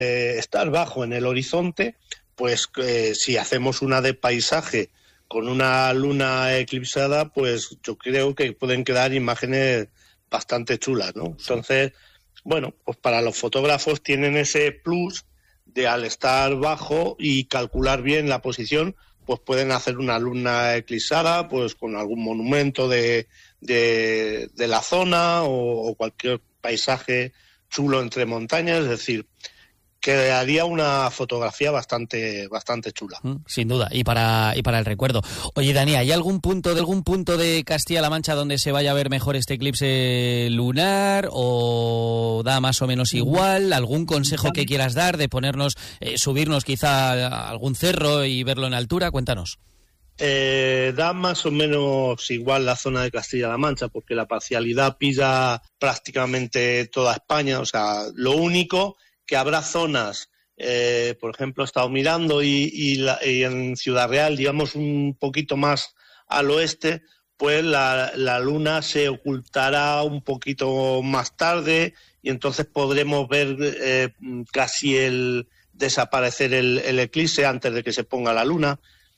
estar bajo en el horizonte, pues si hacemos una de paisaje con una luna eclipsada, pues yo creo que pueden quedar imágenes bastante chulas, ¿no? Entonces, bueno, pues para los fotógrafos tienen ese plus de al estar bajo y calcular bien la posición, pues pueden hacer una luna eclipsada, pues con algún monumento de la zona o cualquier paisaje chulo entre montañas, es decir, quedaría una fotografía bastante chula. Sin duda, y para el recuerdo. Oye, Dani, ¿hay algún punto de Castilla-La Mancha donde se vaya a ver mejor este eclipse lunar o da más o menos igual? ¿Algún consejo que quieras dar de ponernos, subirnos quizá a algún cerro y verlo en altura? Cuéntanos. Da más o menos igual la zona de Castilla-La Mancha porque la parcialidad pilla prácticamente toda España, o sea, lo único que habrá zonas, por ejemplo, he estado mirando y en Ciudad Real, digamos un poquito más al oeste, pues la luna se ocultará un poquito más tarde y entonces podremos ver casi desaparecer el eclipse antes de que se ponga la luna.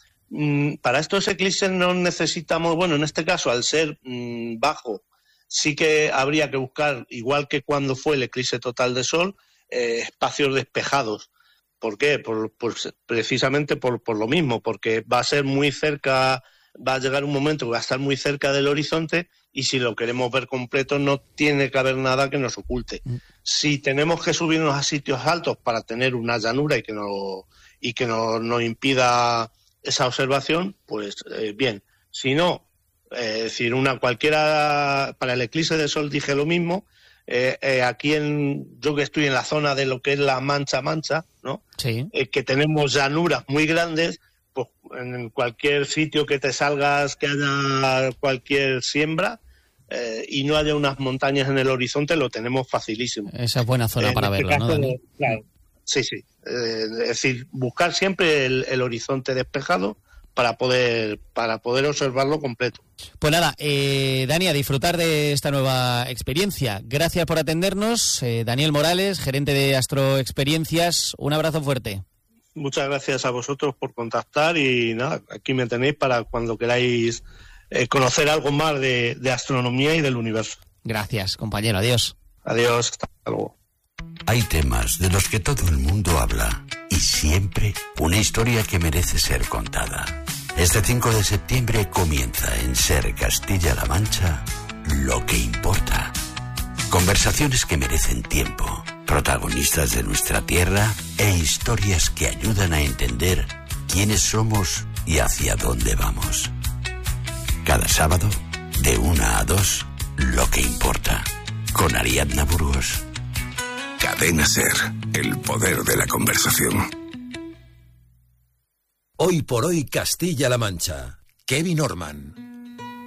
Para estos eclipses no necesitamos, bueno, en este caso, al ser bajo, sí que habría que buscar, igual que cuando fue el eclipse total de Sol, espacios despejados. ¿Por qué? Precisamente por lo mismo, porque va a ser muy cerca, va a llegar un momento que va a estar muy cerca del horizonte y si lo queremos ver completo no tiene que haber nada que nos oculte. Si tenemos que subirnos a sitios altos para tener una llanura y que nos impida esa observación, pues bien. Si no, es decir, cualquiera, para el eclipse de Sol dije lo mismo. Aquí yo que estoy en la zona de lo que es la Mancha, ¿no? Sí. Que tenemos llanuras muy grandes, pues en cualquier sitio que te salgas, que haya cualquier siembra y no haya unas montañas en el horizonte, lo tenemos facilísimo. Esa es buena zona para verlo, caso, ¿no, Dani? Claro, sí. Es decir, buscar siempre el horizonte despejado para poder observarlo completo. Pues nada, Dani, a disfrutar de esta nueva experiencia. Gracias por atendernos. Daniel Morales, gerente de Astroexperiencias, un abrazo fuerte. Muchas gracias a vosotros por contactar y nada, aquí me tenéis para cuando queráis conocer algo más de astronomía y del universo. Gracias, compañero. Adiós. Adiós, hasta luego. Hay temas de los que todo el mundo habla y siempre una historia que merece ser contada. Este 5 de septiembre comienza en Ser Castilla-La Mancha Lo que importa. Conversaciones que merecen tiempo, protagonistas de nuestra tierra e historias que ayudan a entender quiénes somos y hacia dónde vamos. Cada sábado, de 1 a 2, Lo que importa, con Ariadna Burgos. Cadena Ser, el poder de la conversación. Hoy por hoy Castilla-La Mancha. Kevin Orman.